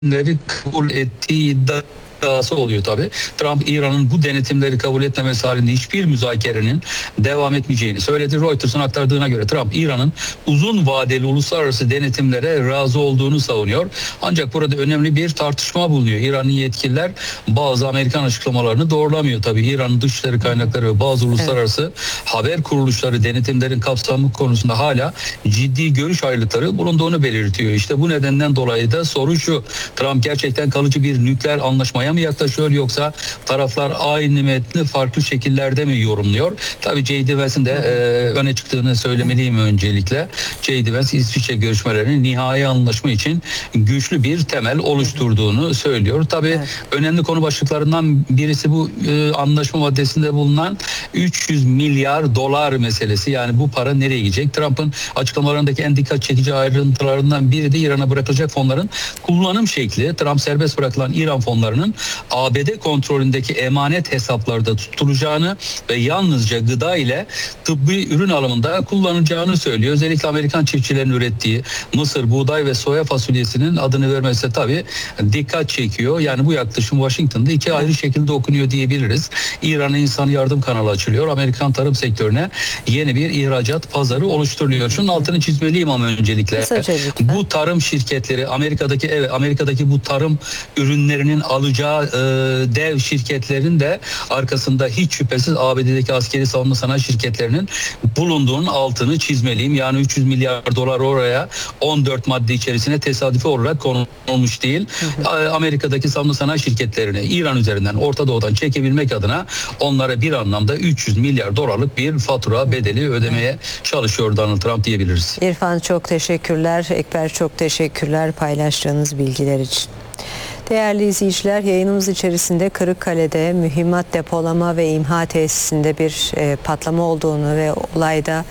kabul ettiği iddiası oluyor tabii. Trump, İran'ın bu denetimleri kabul etmemesi halinde hiçbir müzakerenin devam etmeyeceğini söyledi. Reuters'ın aktardığına göre Trump, İran'ın uzun vadeli uluslararası denetimlere razı olduğunu savunuyor. Ancak burada önemli bir tartışma bulunuyor. İran'ın yetkililer bazı Amerikan açıklamalarını doğrulamıyor tabii. İran'ın dışişleri kaynakları ve bazı uluslararası haber kuruluşları denetimlerin kapsamı konusunda hala ciddi görüş ayrılıkları bulunduğunu belirtiyor. İşte bu nedenden dolayı da soru şu: Trump gerçekten kalıcı bir nükleer anlaşmaya mı yaklaşıyor, yoksa taraflar aynı metni farklı şekillerde mi yorumluyor? Tabii J.D. Vance'in de öne çıktığını söylemeliyim öncelikle. J.D. Vance, İsviçre görüşmelerinin nihai anlaşma için güçlü bir temel oluşturduğunu söylüyor. Tabii önemli konu başlıklarından birisi bu anlaşma maddesinde bulunan 300 milyar dolar meselesi. Yani bu para nereye gidecek? Trump'ın açıklamalarındaki en dikkat çekici ayrıntılarından biri de İran'a bırakılacak fonların kullanım şekli. Trump, serbest bırakılan İran fonlarının ABD kontrolündeki emanet hesaplarda tutulacağını ve yalnızca gıda ile tıbbi ürün alımında kullanılacağını söylüyor. Özellikle Amerikan çiftçilerin ürettiği mısır, buğday ve soya fasulyesinin adını vermesi tabii dikkat çekiyor. Yani bu yaklaşım Washington'da iki ayrı şekilde okunuyor diyebiliriz. İran'a insan yardım kanalı açılıyor. Amerikan tarım sektörüne yeni bir ihracat pazarı oluşturuluyor. Şunun altını çizmeliyim ama öncelikle. Bu tarım şirketleri, Amerika'daki bu tarım ürünlerinin alacağı dev şirketlerin de arkasında hiç şüphesiz ABD'deki askeri savunma sanayi şirketlerinin bulunduğunun altını çizmeliyim. Yani 300 milyar dolar oraya 14 madde içerisine tesadüfi olarak konulmuş değil. Amerika'daki savunma sanayi şirketlerini İran üzerinden, Orta Doğu'dan çekebilmek adına onlara bir anlamda 300 milyar dolarlık bir fatura bedeli ödemeye çalışıyor Donald Trump diyebiliriz. İrfan, çok teşekkürler. Ekber, çok teşekkürler paylaştığınız bilgiler için. Değerli izleyiciler, yayınımız içerisinde Kırıkkale'de mühimmat depolama ve imha tesisinde bir patlama olduğunu ve olayda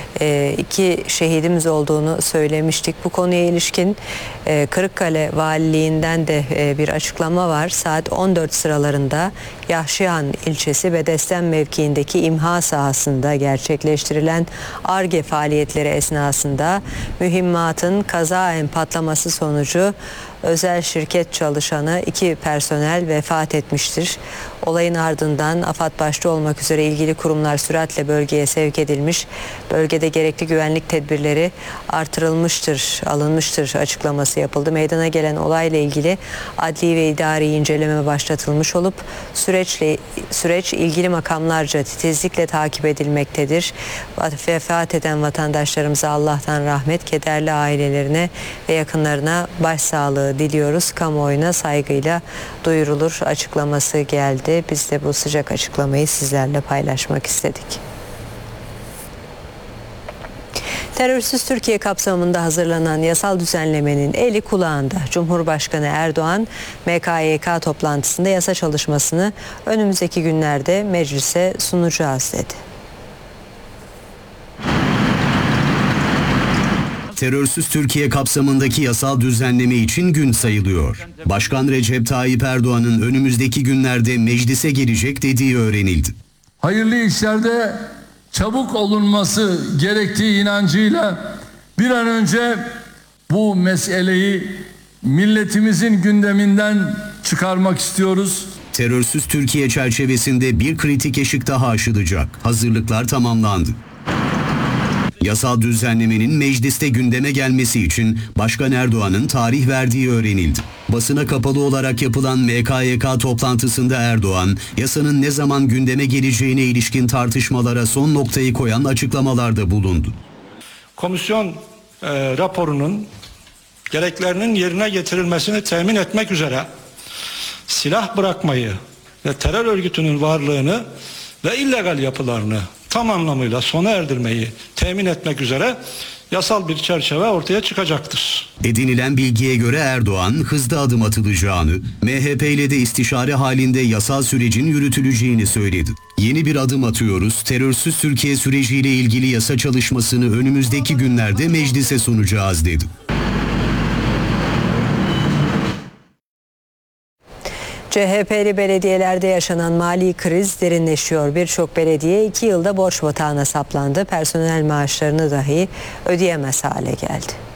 2 şehidimiz olduğunu söylemiştik. Bu konuya ilişkin Kırıkkale Valiliğinden de bir açıklama var. Saat 14 sıralarında Yahşihan ilçesi Bedesten mevkiindeki imha sahasında gerçekleştirilen Ar-Ge faaliyetleri esnasında mühimmatın kazaen patlaması sonucu özel şirket çalışanı 2 personel vefat etmiştir. Olayın ardından AFAD başta olmak üzere ilgili kurumlar süratle bölgeye sevk edilmiş. Bölgede gerekli güvenlik tedbirleri alınmıştır açıklaması yapıldı. Meydana gelen olayla ilgili adli ve idari inceleme başlatılmış olup süreç ilgili makamlarca titizlikle takip edilmektedir. Vefat eden vatandaşlarımıza Allah'tan rahmet, kederli ailelerine ve yakınlarına başsağlığı diliyoruz. Kamuoyuna saygıyla duyurulur açıklaması geldi. Biz de bu sıcak açıklamayı sizlerle paylaşmak istedik. Terörsüz Türkiye kapsamında hazırlanan yasal düzenlemenin eli kulağında. Cumhurbaşkanı Erdoğan, MKYK toplantısında yasa çalışmasını önümüzdeki günlerde meclise sunacağız dedi. Terörsüz Türkiye kapsamındaki yasal düzenleme için gün sayılıyor. Başkan Recep Tayyip Erdoğan'ın önümüzdeki günlerde meclise gelecek dediği öğrenildi. Hayırlı işlerde çabuk olunması gerektiği inancıyla bir an önce bu meseleyi milletimizin gündeminden çıkarmak istiyoruz. Terörsüz Türkiye çerçevesinde bir kritik eşik daha aşılacak. Hazırlıklar tamamlandı. Yasal düzenlemenin mecliste gündeme gelmesi için Başkan Erdoğan'ın tarih verdiği öğrenildi. Basına kapalı olarak yapılan MKYK toplantısında Erdoğan, yasanın ne zaman gündeme geleceğine ilişkin tartışmalara son noktayı koyan açıklamalarda bulundu. Komisyon raporunun gereklerinin yerine getirilmesini temin etmek üzere silah bırakmayı ve terör örgütünün varlığını ve illegal yapılarını tam anlamıyla sona erdirmeyi temin etmek üzere yasal bir çerçeve ortaya çıkacaktır. Edinilen bilgiye göre Erdoğan hızlı adım atılacağını, MHP ile de istişare halinde yasal sürecin yürütüleceğini söyledi. Yeni bir adım atıyoruz, terörsüz Türkiye süreciyle ilgili yasa çalışmasını önümüzdeki günlerde meclise sunacağız dedi. CHP'li belediyelerde yaşanan mali kriz derinleşiyor. Birçok belediye 2 yılda borç batağına saplandı. Personel maaşlarını dahi ödeyemez hale geldi.